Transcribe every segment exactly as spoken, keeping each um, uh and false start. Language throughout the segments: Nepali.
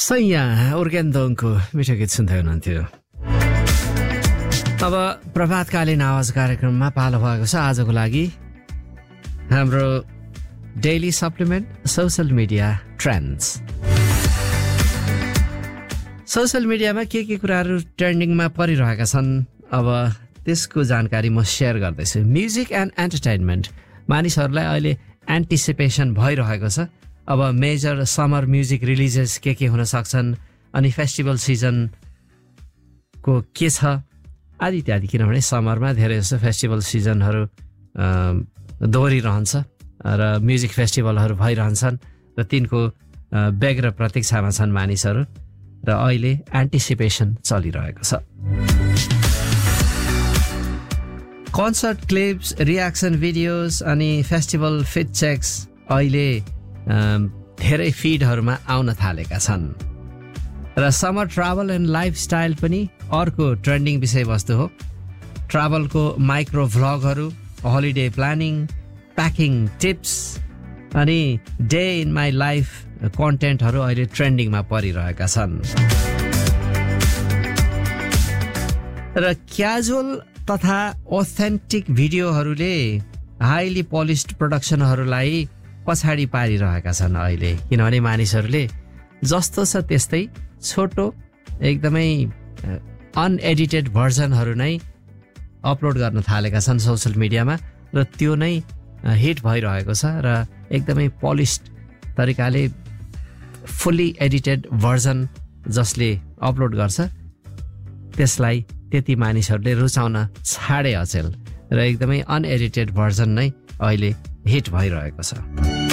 सैया उर्गेन्दोङको मिठो गीत सुन्दै हुनुहुन्थ्यो। अब प्रभातकालीन आवाज कार्यक्रममा पालो भएको छ आजको लागि हाम्रो daily supplement social media trends. Social मिडियामा के के कुराहरू ट्रेन्डिङमा परिरहेका छन्, अब त्यसको जानकारी म सेयर गर्दैछु। म्युजिक एन्ड एन्टरटेनमेन्ट, मानिसहरूलाई अहिले एन्टिसिपेसन भइरहेको छ। अब मेजर समर म्युजिक रिलिजेस के के हुन सक्छन्, अनि फेस्टिभल सिजनको के छ आदि इत्यादि। किनभने समरमा धेरै जस्तो फेस्टिभल सिजनहरू दोहोरिरहन्छ र म्युजिक फेस्टिभलहरू भइरहन्छन् र तिनको बेग र प्रतीक्षामा छन् मानिसहरू, र अहिले एन्टिसिपेसन चलिरहेको छ। कन्सर्ट क्लिप्स, रियाक्सन भिडियोज अनि फेस्टिभल फिड चेक्स अहिले धेरै फिडहरूमा आउन थालेका छन्। र समर ट्राभल एन्ड लाइफस्टाइल पनि अर्को ट्रेन्डिङ विषयवस्तु हो। ट्राभलको माइक्रो भ्लगहरू, हलिडे प्लानिङ, प्याकिङ टिप्स अनि डे इन माई लाइफ कन्टेन्टहरू अहिले ट्रेन्डिङमा परिरहेका छन्। र क्याजुअल तथा ऑथेन्टिक भिडियोहरूले हाइली पोलिस्ड प्रोडक्सनहरूलाई पछाडि पारिरहेका छन् अहिले, किनभने मानिसहरूले जस्तो छ त्यस्तै छोटो एकदमै अनएडिटेड भर्जनहरू नै अपलोड गर्न थालेका छन् सोसल मिडियामा, र त्यो नै हिट भइरहेको छ। र एकदमै पोलिस्ड तरिकाले फुल्ली एडिटेड भर्जन जसले अपलोड गर्छ त्यसलाई त्यति मानिसहरूले रुचाउन छाडे अचेल, र एकदमै अनएडिटेड भर्जन नै अहिले हिट भइरहेको छ।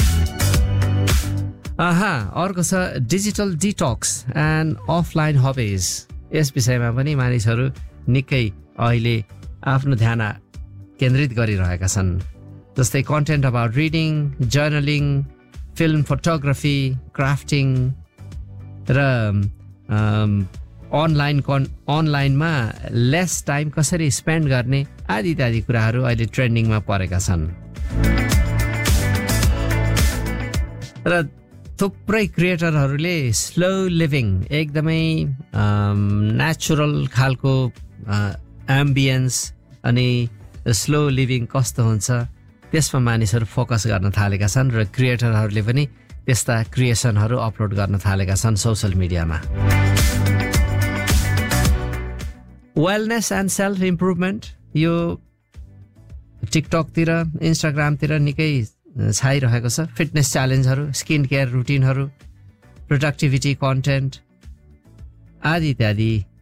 आहा, अर्को छ digital detox and offline hobbies. यस विषयमा पनि मानिसहरू निकै अहिले आफ्नो ध्यान केन्द्रित गरिरहेका छन्, जस्तै content about reading, journaling, film photography, क्राफ्टिङ र अनलाइन कन् अनलाइनमा लेस टाइम कसरी स्पेन्ड गर्ने आदि इत्यादि कुराहरू अहिले ट्रेन्डिङमा परेका छन्। र थुप्रै क्रिएटरहरूले स्लो लिभिङ, एकदमै नेचुरल खालको एम्बियन्स अनि स्लो लिभिङ कस्तो हुन्छ त्यसमा मानिसहरू फोकस गर्न थालेका छन्, र क्रिएटरहरूले पनि त्यस्ता क्रिएसनहरू अपलोड गर्न थालेका छन् सोसल मिडियामा। वेलनेस एन्ड सेल्फ इम्प्रुभमेन्ट, यो टिकटकतिर, इन्स्टाग्रामतिर निकै छाइरहेको छ। Fitness च्यालेन्जहरू, skin care रुटिनहरू, productivity content आदि इत्यादि